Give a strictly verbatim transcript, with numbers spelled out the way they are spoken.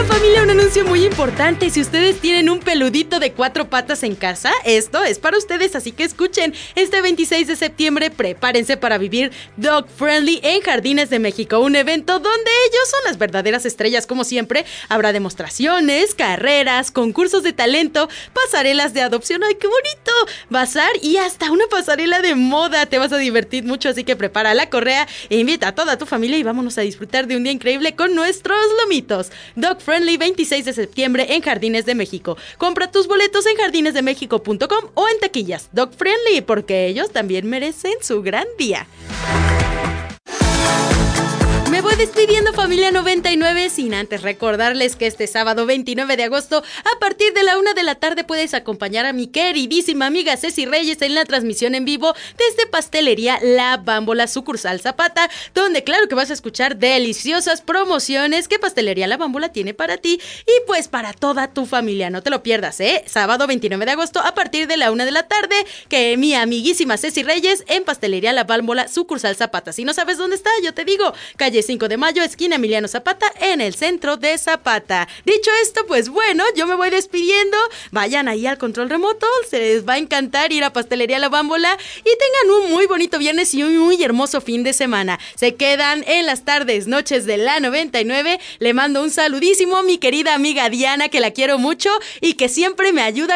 Oigan, familia, un anuncio muy importante. Si ustedes tienen un peludito de cuatro patas en casa, esto es para ustedes, así que escuchen. Este veintiséis de septiembre, prepárense para vivir Dog Friendly en Jardines de México, un evento donde ellos son las verdaderas estrellas, como siempre. Habrá demostraciones, carreras, concursos de talento, pasarelas de adopción, ¡ay, qué bonito! Bazar y hasta una pasarela de moda. Te vas a divertir mucho, así que prepara la correa e invita a toda tu familia y vámonos a disfrutar de un día increíble con nuestros lomitos. Dog Friendly, veintiséis de septiembre en Jardines de México. Compra tus boletos en jardines de méxico punto com o en taquillas. Dog Friendly, porque ellos también merecen su gran día. Me voy despidiendo, familia noventa y nueve, sin antes recordarles que este sábado veintinueve de agosto, a partir de la una de la tarde, puedes acompañar a mi queridísima amiga Ceci Reyes en la transmisión en vivo desde Pastelería La Bámbola, sucursal Zapata, donde claro que vas a escuchar deliciosas promociones que Pastelería La Bámbola tiene para ti y pues para toda tu familia. No te lo pierdas, ¿eh? Sábado veintinueve de agosto, a partir de la una de la tarde, que mi amiguísima Ceci Reyes en Pastelería La Bámbola, sucursal Zapata. Si no sabes dónde está, yo te digo, calle cinco de mayo, esquina Emiliano Zapata, en el centro de Zapata. Dicho esto, pues bueno, yo me voy despidiendo. Vayan ahí al control remoto, se les va a encantar ir a Pastelería La Bámbola y tengan un muy bonito viernes y un muy hermoso fin de semana. Se quedan en las tardes, noches de la noventa y nueve. Le mando un saludísimo a mi querida amiga Diana, que la quiero mucho y que siempre me ayuda